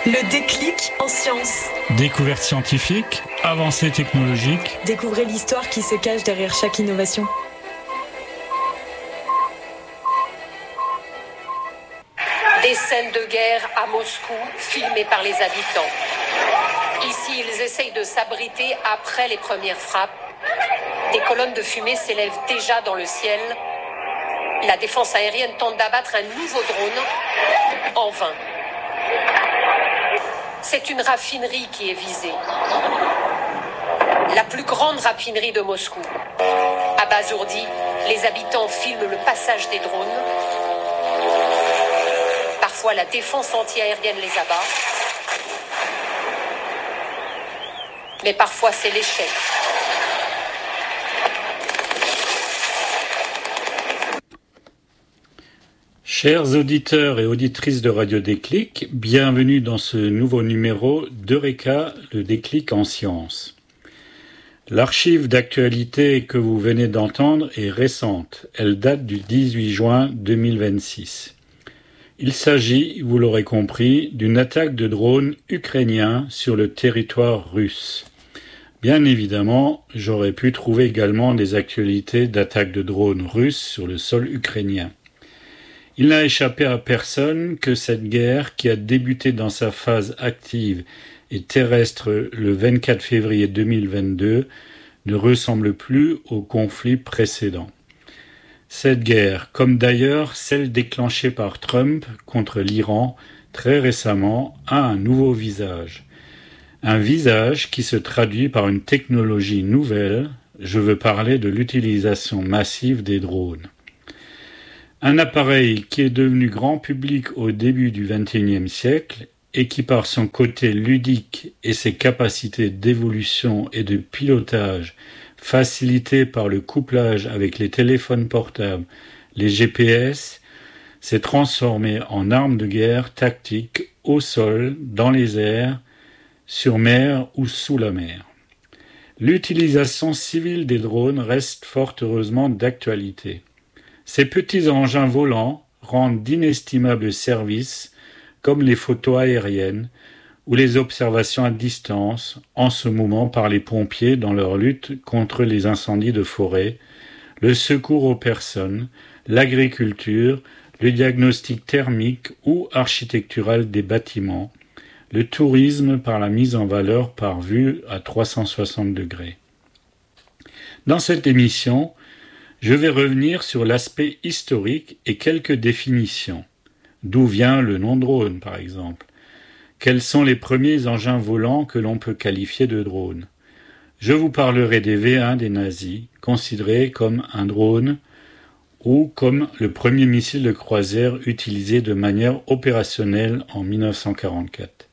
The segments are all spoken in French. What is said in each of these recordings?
Le déclic en sciences. Découvertes scientifiques, avancées technologiques. Découvrez l'histoire qui se cache derrière chaque innovation. Des scènes de guerre à Moscou, filmées par les habitants. Ici, ils essayent de s'abriter après les premières frappes. Des colonnes de fumée s'élèvent déjà dans le ciel. La défense aérienne tente d'abattre un nouveau drone, en vain. C'est une raffinerie qui est visée. La plus grande raffinerie de Moscou. À Bazourdi, les habitants filment le passage des drones. Parfois, la défense anti-aérienne les abat. Mais parfois, c'est l'échec. Chers auditeurs et auditrices de Radio Déclic, bienvenue dans ce nouveau numéro d'Eureka, le déclic en sciences. L'archive d'actualité que vous venez d'entendre est récente. Elle date du 18 juin 2026. Il s'agit, vous l'aurez compris, d'une attaque de drones ukrainiens sur le territoire russe. Bien évidemment, j'aurais pu trouver également des actualités d'attaques de drones russes sur le sol ukrainien. Il n'a échappé à personne que cette guerre, qui a débuté dans sa phase active et terrestre le 24 février 2022, ne ressemble plus au conflit précédent. Cette guerre, comme d'ailleurs celle déclenchée par Trump contre l'Iran très récemment, a un nouveau visage. Un visage qui se traduit par une technologie nouvelle, je veux parler de l'utilisation massive des drones. Un appareil qui est devenu grand public au début du XXIe siècle et qui par son côté ludique et ses capacités d'évolution et de pilotage facilitées par le couplage avec les téléphones portables, les GPS, s'est transformé en arme de guerre tactique au sol, dans les airs, sur mer ou sous la mer. L'utilisation civile des drones reste fort heureusement d'actualité. Ces petits engins volants rendent d'inestimables services comme les photos aériennes ou les observations à distance en ce moment par les pompiers dans leur lutte contre les incendies de forêt, le secours aux personnes, l'agriculture, le diagnostic thermique ou architectural des bâtiments, le tourisme par la mise en valeur par vue à 360 degrés. Dans cette émission, je vais revenir sur l'aspect historique et quelques définitions. D'où vient le nom drone, par exemple? Quels sont les premiers engins volants que l'on peut qualifier de drones? Je vous parlerai des V1 des nazis, considérés comme un drone ou comme le premier missile de croisière utilisé de manière opérationnelle en 1944.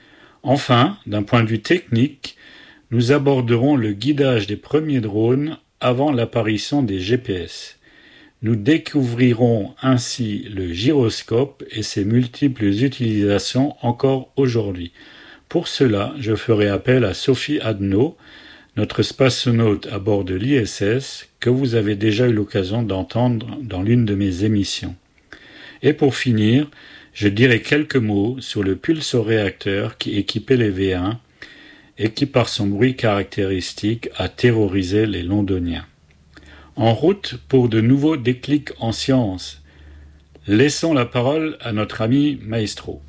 Enfin, d'un point de vue technique, nous aborderons le guidage des premiers drones avant l'apparition des GPS. Nous découvrirons ainsi le gyroscope et ses multiples utilisations encore aujourd'hui. Pour cela, je ferai appel à Sophie Adno, notre spationaute à bord de l'ISS, que vous avez déjà eu l'occasion d'entendre dans l'une de mes émissions. Et pour finir, je dirai quelques mots sur le pulsoréacteur qui équipait les V1 et qui, par son bruit caractéristique, a terrorisé les Londoniens. En route pour de nouveaux déclics en sciences. Laissons la parole à notre ami Maestro.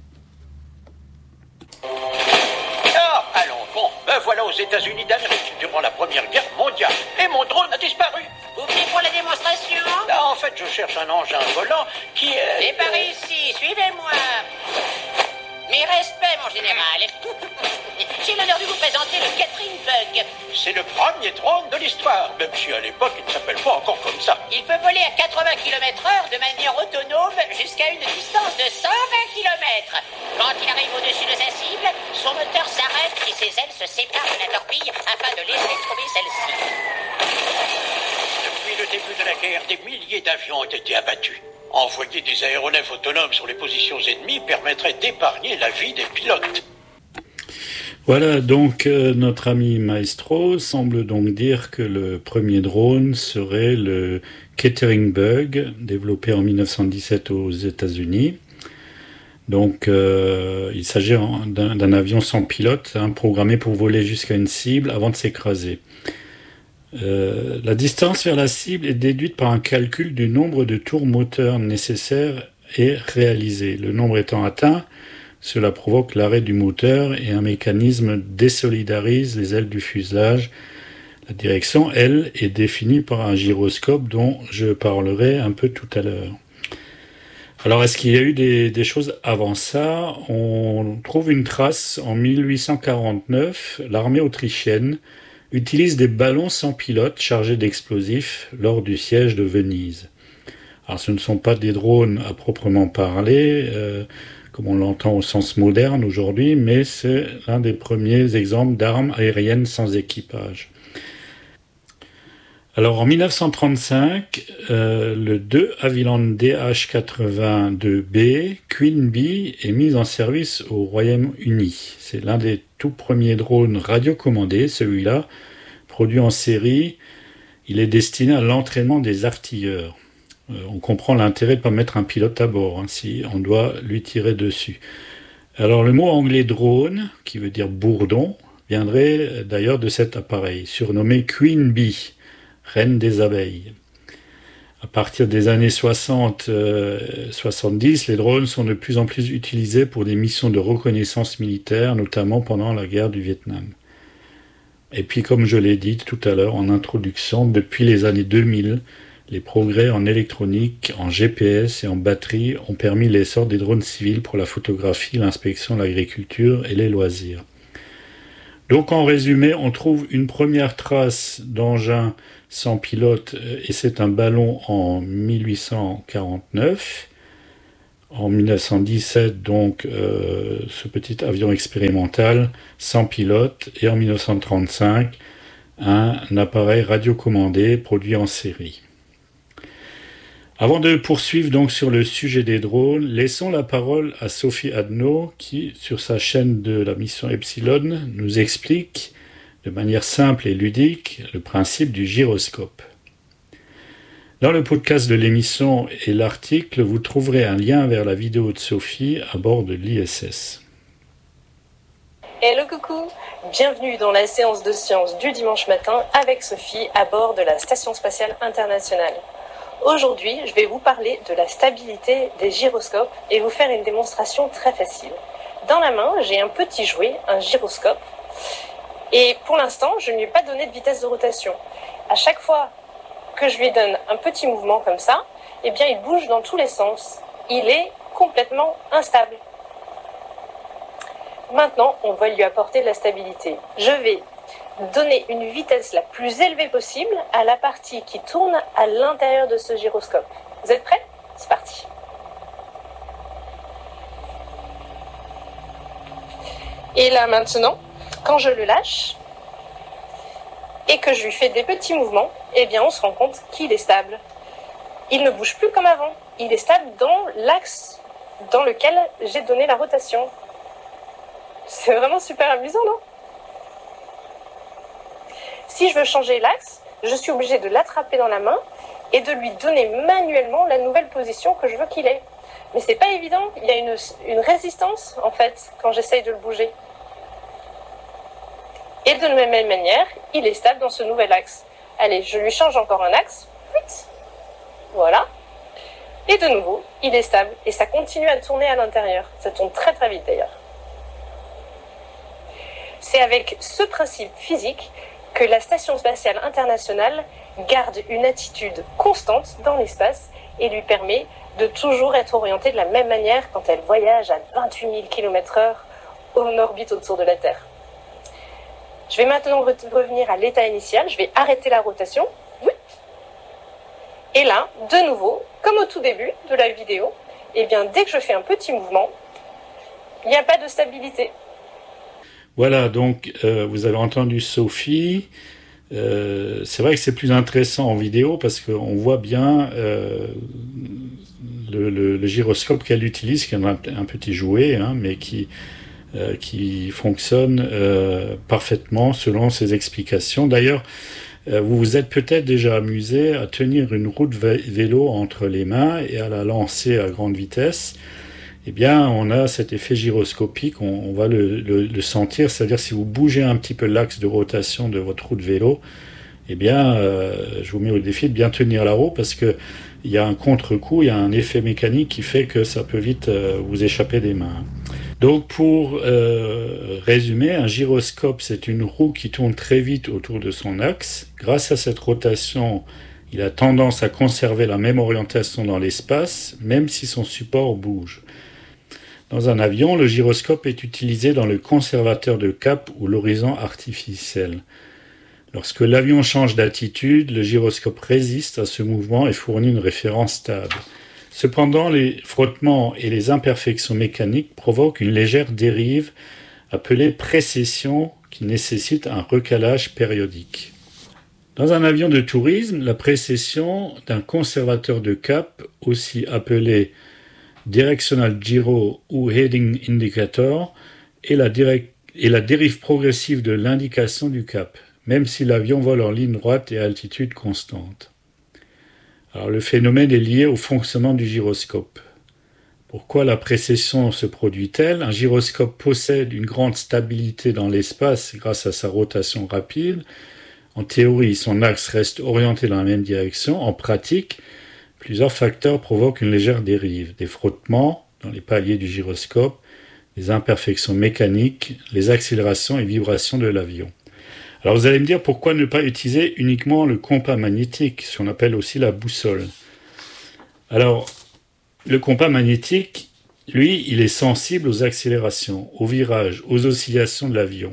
Allons, bon, me voilà aux États-Unis d'Amérique durant la Première Guerre mondiale et mon drone a disparu. Vous venez pour la démonstration? Là, en fait, je cherche un engin volant qui est... C'est par ici, suivez-moi. Mes respects, mon général. J'ai l'honneur de vous présenter le Catherine Bug. C'est le premier drone de l'histoire, même si à l'époque il ne s'appelle pas encore comme ça. Il peut voler à 80 km/h de manière autonome jusqu'à une distance de 120 km. Quand il arrive au-dessus de sa cible, son moteur s'arrête et ses ailes se séparent de la torpille afin de laisser trouver celle-ci. Depuis le début de la guerre, des milliers d'avions ont été abattus. Envoyer des aéronefs autonomes sur les positions ennemies permettrait d'épargner la vie des pilotes. Voilà, donc notre ami Maestro semble donc dire que le premier drone serait le Catherine Bug, développé en 1917 aux États-Unis. Donc, il s'agit d'un avion sans pilote, programmé pour voler jusqu'à une cible avant de s'écraser. La distance vers la cible est déduite par un calcul du nombre de tours moteurs nécessaires et réalisé. Le nombre étant atteint, cela provoque l'arrêt du moteur et un mécanisme désolidarise les ailes du fuselage. La direction, elle, est définie par un gyroscope dont je parlerai un peu tout à l'heure. Alors, est-ce qu'il y a eu des choses avant ça? On trouve une trace en 1849. L'armée autrichienne utilise des ballons sans pilote chargés d'explosifs lors du siège de Venise. Alors, ce ne sont pas des drones à proprement parler, comme on l'entend au sens moderne aujourd'hui, mais c'est l'un des premiers exemples d'armes aériennes sans équipage. Alors en 1935, le 2 Havilland DH-82B Queen Bee est mis en service au Royaume-Uni. C'est l'un des tout premiers drones radiocommandés, celui-là, produit en série. Il est destiné à l'entraînement des artilleurs. On comprend l'intérêt de ne pas mettre un pilote à bord, si on doit lui tirer dessus. Alors le mot anglais drone, qui veut dire bourdon, viendrait d'ailleurs de cet appareil, surnommé Queen Bee, reine des abeilles. À partir des années 60-70, les drones sont de plus en plus utilisés pour des missions de reconnaissance militaire, notamment pendant la guerre du Vietnam. Et puis, comme je l'ai dit tout à l'heure en introduction, depuis les années 2000, les progrès en électronique, en GPS et en batterie ont permis l'essor des drones civils pour la photographie, l'inspection, l'agriculture et les loisirs. Donc en résumé, on trouve une première trace d'engin sans pilote et c'est un ballon en 1849. En 1917, donc, ce petit avion expérimental sans pilote et en 1935, un appareil radiocommandé produit en série. Avant de poursuivre donc sur le sujet des drones, laissons la parole à Sophie Adno qui, sur sa chaîne de la mission Epsilon, nous explique de manière simple et ludique le principe du gyroscope. Dans le podcast de l'émission et l'article, vous trouverez un lien vers la vidéo de Sophie à bord de l'ISS. Hello coucou, bienvenue dans la séance de sciences du dimanche matin avec Sophie à bord de la Station spatiale internationale. Aujourd'hui, je vais vous parler de la stabilité des gyroscopes et vous faire une démonstration très facile. Dans la main, j'ai un petit jouet, un gyroscope, et pour l'instant, je ne lui ai pas donné de vitesse de rotation. À chaque fois que je lui donne un petit mouvement comme ça, eh bien, il bouge dans tous les sens. Il est complètement instable. Maintenant, on va lui apporter de la stabilité. Je vais donner une vitesse la plus élevée possible à la partie qui tourne à l'intérieur de ce gyroscope. Vous êtes prêts ? C'est parti. Et là maintenant, quand je le lâche et que je lui fais des petits mouvements, eh bien on se rend compte qu'il est stable. Il ne bouge plus comme avant. Il est stable dans l'axe dans lequel j'ai donné la rotation. C'est vraiment super amusant, non ? Si je veux changer l'axe, je suis obligée de l'attraper dans la main et de lui donner manuellement la nouvelle position que je veux qu'il ait. Mais c'est pas évident, il y a une résistance en fait quand j'essaye de le bouger. Et de la même manière, il est stable dans ce nouvel axe. Allez, je lui change encore un axe. Voilà. Et de nouveau, il est stable et ça continue à tourner à l'intérieur. Ça tourne très très vite d'ailleurs. C'est avec ce principe physique que la Station spatiale internationale garde une attitude constante dans l'espace et lui permet de toujours être orientée de la même manière quand elle voyage à 28 000 km/h en orbite autour de la Terre. Je vais maintenant revenir à l'état initial, je vais arrêter la rotation. Et là, de nouveau, comme au tout début de la vidéo, eh bien, dès que je fais un petit mouvement, il n'y a pas de stabilité. Voilà, donc vous avez entendu Sophie. C'est vrai que c'est plus intéressant en vidéo parce qu'on voit bien le gyroscope qu'elle utilise, qui est un petit jouet, mais qui fonctionne parfaitement selon ses explications. D'ailleurs, vous vous êtes peut-être déjà amusé à tenir une roue de vélo entre les mains et à la lancer à grande vitesse. eh bien, on a cet effet gyroscopique, on va le sentir, c'est-à-dire si vous bougez un petit peu l'axe de rotation de votre roue de vélo, eh bien, je vous mets au défi de bien tenir la roue parce que il y a un contre-coup, il y a un effet mécanique qui fait que ça peut vite vous échapper des mains. Donc, pour résumer, un gyroscope, c'est une roue qui tourne très vite autour de son axe. Grâce à cette rotation, il a tendance à conserver la même orientation dans l'espace, même si son support bouge. Dans un avion, le gyroscope est utilisé dans le conservateur de cap ou l'horizon artificiel. Lorsque l'avion change d'altitude, le gyroscope résiste à ce mouvement et fournit une référence stable. Cependant, les frottements et les imperfections mécaniques provoquent une légère dérive appelée précession qui nécessite un recalage périodique. Dans un avion de tourisme, la précession d'un conservateur de cap, aussi appelé Directional Gyro ou Heading Indicator, est la dérive progressive de l'indication du cap, même si l'avion vole en ligne droite et à altitude constante. Alors, le phénomène est lié au fonctionnement du gyroscope. Pourquoi la précession se produit-elle ? Un gyroscope possède une grande stabilité dans l'espace grâce à sa rotation rapide. En théorie, son axe reste orienté dans la même direction. En pratique, plusieurs facteurs provoquent une légère dérive. Des frottements dans les paliers du gyroscope, des imperfections mécaniques, les accélérations et vibrations de l'avion. Alors vous allez me dire pourquoi ne pas utiliser uniquement le compas magnétique, ce qu'on appelle aussi la boussole. Alors, le compas magnétique, lui, il est sensible aux accélérations, aux virages, aux oscillations de l'avion.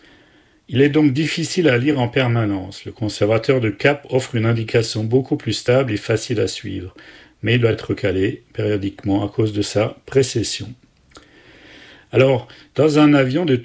Il est donc difficile à lire en permanence. Le conservateur de cap offre une indication beaucoup plus stable et facile à suivre, mais il doit être recalé périodiquement à cause de sa précession. Alors, dans un avion de